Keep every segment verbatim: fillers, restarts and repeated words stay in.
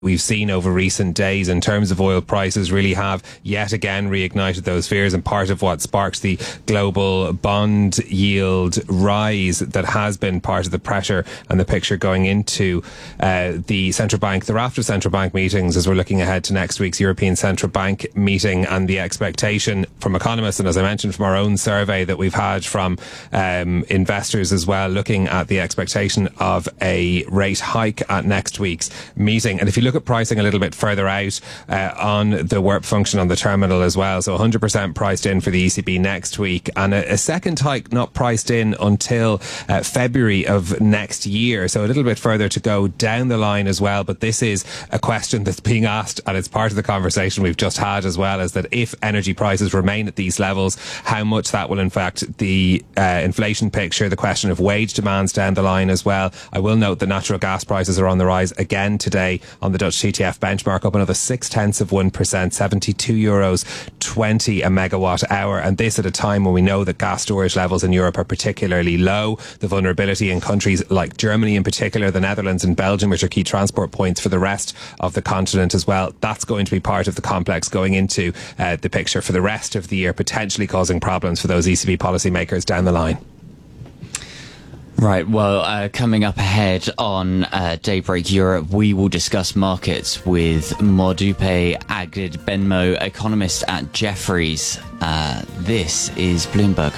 we've seen over recent days in terms of oil prices really have yet again reignited those fears, and part of what sparks the global bond yield rise that has been part of the pressure and the picture going into uh, the central bank, the raft of central bank meetings as we're looking ahead to next week's European Central Bank meeting, and the expectation from economists, and as I mentioned from our own survey that we've had from um, investors as well, looking at the expectation of a rate hike at next week's meeting. And if you look at pricing a little bit further out uh, on the warp function on the terminal as well, so one hundred percent priced in for the E C B next week, and a, a second hike not priced in until uh, February of next year, so a little bit further to go down the line as well. But this is a question that's being asked, and it's part of the conversation we've just had as well, is that if energy prices remain at these levels, how much that will impact the uh, inflation picture, the question of wage demands down the line as well. I will note that natural gas prices are on the rise again today on the Dutch T T F benchmark, up another six tenths of one percent, seventy-two euros twenty a megawatt hour, and this at a time when we know that gas storage levels in Europe are particularly low. The vulnerability in countries like Germany in particular, the Netherlands and Belgium, which are key transport points for the rest of the continent as well, that's going to be part of the complex going into uh, the picture for the rest of the year, potentially causing problems for those E C B policymakers down the line. Right, well, uh, coming up ahead on uh, Daybreak Europe, we will discuss markets with Modupe Agid-Benmo, economist at Jefferies. Uh, this is Bloomberg.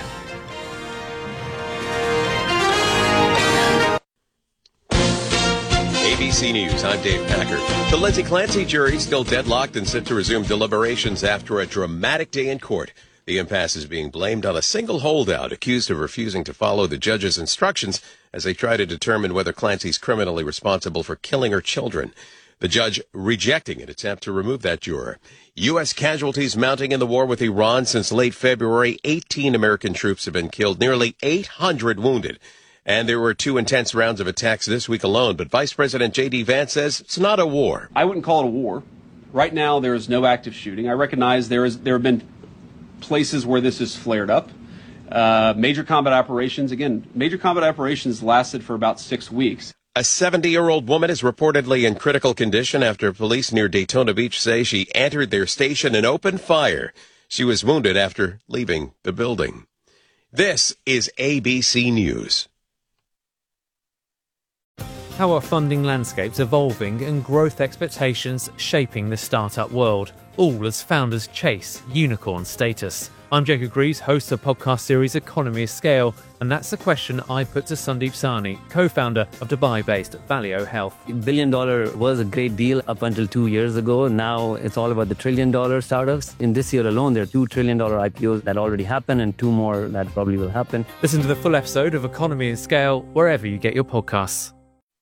A B C News, I'm Dave Packer. The Lindsay Clancy jury still deadlocked and set to resume deliberations after a dramatic day in court. The impasse is being blamed on a single holdout accused of refusing to follow the judge's instructions as they try to determine whether Clancy's criminally responsible for killing her children. The judge rejecting an attempt to remove that juror. U S casualties mounting in the war with Iran since late February. eighteen American troops have been killed, nearly eight hundred wounded. And there were two intense rounds of attacks this week alone. But Vice President J D Vance says it's not a war. I wouldn't call it a war. Right now, there is no active shooting. I recognize there is there have been places where this has flared up. Uh, major combat operations, again, major combat operations lasted for about six weeks. A seventy-year-old woman is reportedly in critical condition after police near Daytona Beach say she entered their station and opened fire. She was wounded after leaving the building. This is A B C News. How are funding landscapes evolving and growth expectations shaping the startup world, all as founders chase unicorn status? I'm Jacob Greaves, host of the podcast series Economy of Scale, and that's the question I put to Sandeep Sahni, co-founder of Dubai-based Valeo Health. Billion dollar was a great deal up until two years ago. Now it's all about the trillion dollar startups. In this year alone, there are two trillion dollar I P Os that already happened and two more that probably will happen. Listen to the full episode of Economy of Scale wherever you get your podcasts.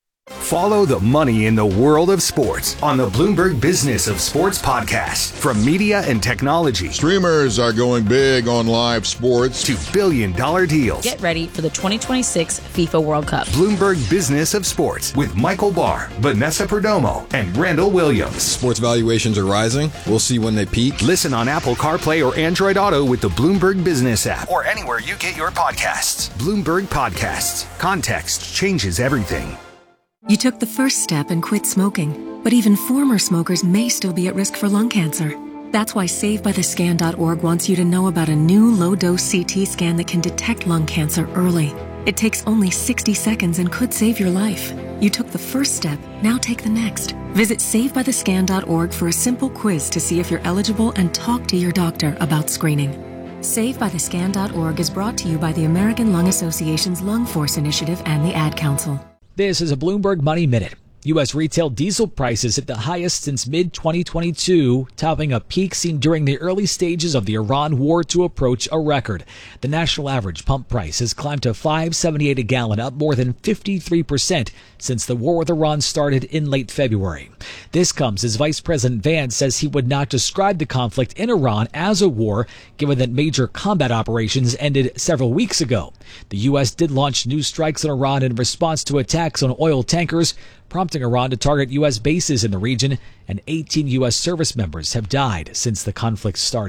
Follow the money in the world of sports on the Bloomberg Business of Sports podcast. From media and technology, streamers are going big on live sports, to billion dollar deals. Get ready for the twenty twenty-six FIFA World Cup. Bloomberg Business of Sports with Michael Barr, Vanessa Perdomo, and Randall Williams. Sports valuations are rising. We'll see when they peak. Listen on Apple CarPlay or Android Auto with the Bloomberg Business app, or anywhere you get your podcasts. Bloomberg Podcasts. Context changes everything. You took the first step and quit smoking, but even former smokers may still be at risk for lung cancer. That's why Save By The Scan dot org wants you to know about a new low-dose C T scan that can detect lung cancer early. It takes only sixty seconds and could save your life. You took the first step, now take the next. Visit Save By The Scan dot org for a simple quiz to see if you're eligible and talk to your doctor about screening. Save By The Scan dot org is brought to you by the American Lung Association's Lung Force Initiative and the Ad Council. This is a Bloomberg Money Minute. U S retail diesel prices hit the highest since mid twenty twenty-two, topping a peak seen during the early stages of the Iran war to approach a record. The national average pump price has climbed to five dollars and seventy-eight cents a gallon, up more than fifty-three percent since the war with Iran started in late February. This comes as Vice President Vance says he would not describe the conflict in Iran as a war, given that major combat operations ended several weeks ago. The U S did launch new strikes on Iran in response to attacks on oil tankers, prompting Iran to target U S bases in the region, and eighteen U S service members have died since the conflict started.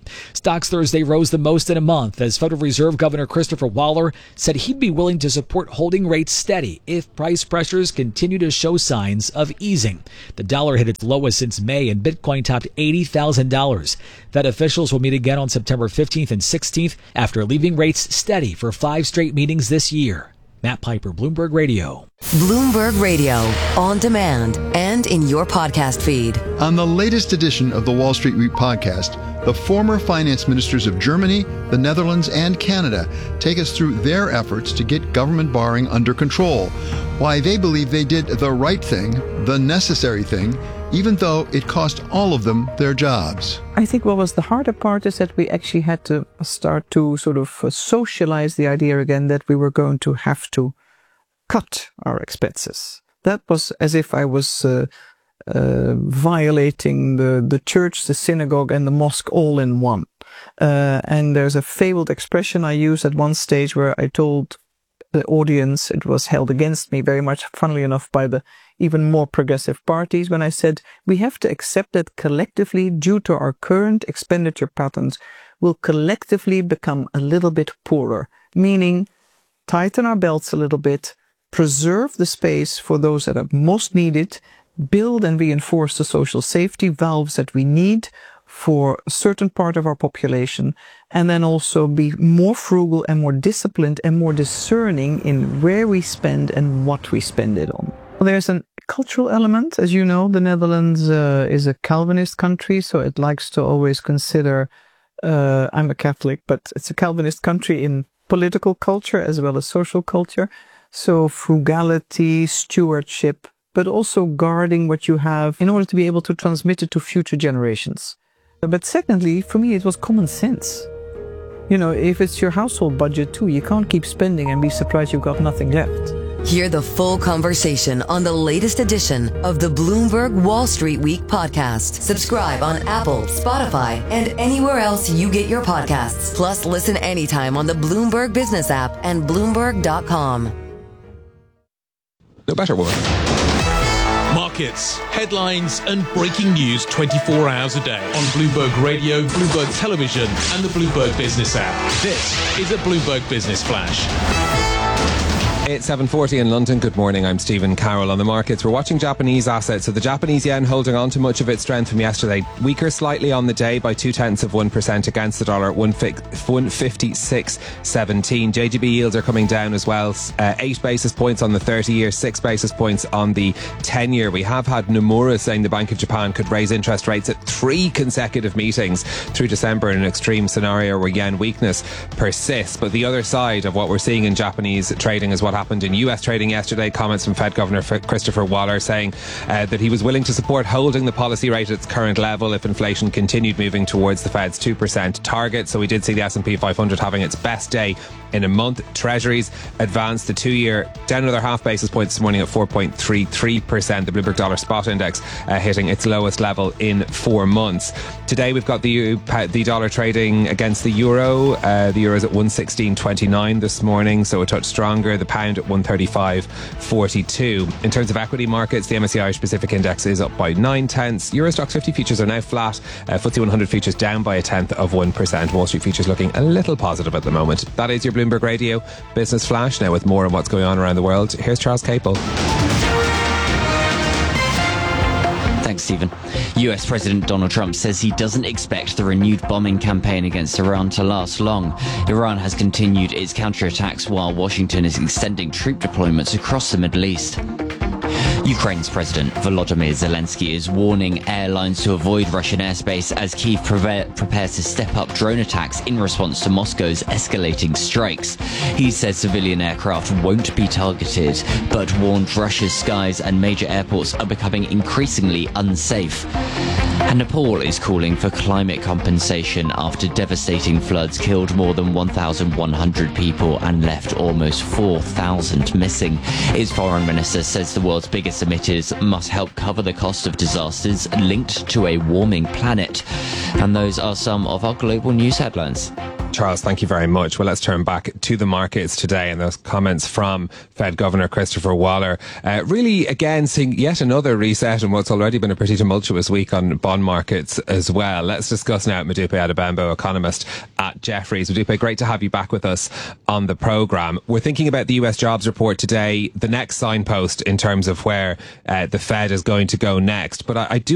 Stocks Thursday rose the most in a month as Federal Reserve Governor Christopher Waller said he'd be willing to support holding rates steady if price pressures continue to show signs of easing. The dollar hit its lowest since May and Bitcoin topped eighty thousand dollars. Fed officials will meet again on September fifteenth and sixteenth after leaving rates steady for five straight meetings this year. Matt Piper, Bloomberg Radio. Bloomberg Radio, on demand and in your podcast feed. On the latest edition of the Wall Street Week podcast, the former finance ministers of Germany, the Netherlands, and Canada take us through their efforts to get government borrowing under control, why they believe they did the right thing, the necessary thing, even though it cost all of them their jobs. I think what was the harder part is that we actually had to start to sort of socialize the idea again that we were going to have to cut our expenses. That was as if I was uh, uh, violating the, the church, the synagogue, and the mosque all in one. Uh, and there's a fabled expression I used at one stage where I told the audience, it was held against me very much, funnily enough, by the even more progressive parties, when I said we have to accept that collectively, due to our current expenditure patterns, we'll collectively become a little bit poorer, meaning tighten our belts a little bit, preserve the space for those that are most needed, build and reinforce the social safety valves that we need for a certain part of our population, and then also be more frugal and more disciplined and more discerning in where we spend and what we spend it on. There's a cultural element. As you know, the Netherlands uh, is a Calvinist country, so it likes to always consider, uh, I'm a Catholic, but it's a Calvinist country in political culture as well as social culture. So frugality, stewardship, but also guarding what you have in order to be able to transmit it to future generations. But secondly, for me, it was common sense. You know, if it's your household budget too, you can't keep spending and be surprised you've got nothing left. Hear the full conversation on the latest edition of the Bloomberg Wall Street Week podcast. Subscribe on Apple, Spotify, and anywhere else you get your podcasts. Plus, listen anytime on the Bloomberg Business app and Bloomberg dot com. No better one. Markets, headlines, and breaking news twenty-four hours a day on Bloomberg Radio, Bloomberg Television, and the Bloomberg Business app. This is a Bloomberg Business Flash. It's seven forty in London. Good morning, I'm Stephen Carroll. On the markets, we're watching Japanese assets. So the Japanese yen holding on to much of its strength from yesterday. Weaker slightly on the day by two-tenths of one percent against the dollar at one fifty-six seventeen. J G B yields are coming down as well. Uh, eight basis points on the thirty-year, six basis points on the ten-year. We have had Nomura saying the Bank of Japan could raise interest rates at three consecutive meetings through December in an extreme scenario where yen weakness persists. But the other side of what we're seeing in Japanese trading is what happened in U S trading yesterday. Comments from Fed Governor Christopher Waller saying uh, that he was willing to support holding the policy rate at its current level if inflation continued moving towards the Fed's two percent target. So we did see the S and P five hundred having its best day in a month. Treasuries advanced the two-year down another half basis point this morning at four point three three percent. The Bloomberg Dollar Spot Index uh, hitting its lowest level in four months. Today we've got the the dollar trading against the euro. Uh, the euro is at one sixteen twenty-nine this morning, so a touch stronger. The pound at one thirty-five forty-two. In terms of equity markets, the M S C I Irish Pacific Index is up by nine tenths. Euro Stoxx fifty futures are now flat. Uh, F T S E one hundred futures down by a tenth of one percent. Wall Street futures looking a little positive at the moment. That is your Bloomberg Radio Business Flash. Now with more on what's going on around the world, here's Charles Capel. Thanks, Stephen. U S President Donald Trump says he doesn't expect the renewed bombing campaign against Iran to last long. Iran has continued its counterattacks while Washington is extending troop deployments across the Middle East. Ukraine's President Volodymyr Zelensky is warning airlines to avoid Russian airspace as Kyiv pre- prepares to step up drone attacks in response to Moscow's escalating strikes. He says civilian aircraft won't be targeted, but warned Russia's skies and major airports are becoming increasingly unsafe. And Nepal is calling for climate compensation after devastating floods killed more than one thousand one hundred people and left almost four thousand missing. Its foreign minister says the world's biggest emitters must help cover the cost of disasters linked to a warming planet. And those are some of our global news headlines. Charles, thank you very much. Well, let's turn back to the markets today and those comments from Fed Governor Christopher Waller. Uh, really, again, seeing yet another reset in what's already been a pretty tumultuous week on bond markets as well. Let's discuss now with Modupe Adebembo, economist at Jefferies. Modupe, great to have you back with us on the programme. We're thinking about the U S jobs report today, the next signpost in terms of where uh, the Fed is going to go next. But I, I do